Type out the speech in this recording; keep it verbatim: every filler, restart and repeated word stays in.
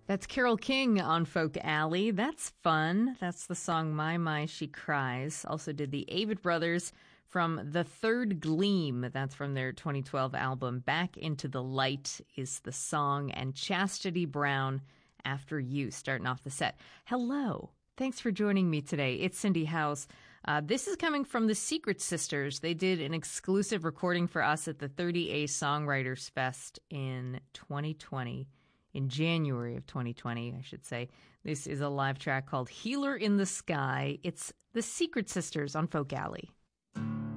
That's Carole King on Folk Alley. That's fun. That's the song My My She Cries. Also did the Avett Brothers from The Third Gleam. That's from their twenty twelve album Back Into the Light is the song. And Chastity Brown, After You, starting off the set. Hello. Thanks for joining me today. It's Cindy House. Uh, this is coming from the Secret Sisters. They did an exclusive recording for us at the thirty A Songwriters Fest in twenty twenty. In January of twenty twenty, I should say. This is a live track called Healer in the Sky. It's the Secret Sisters on Folk Alley.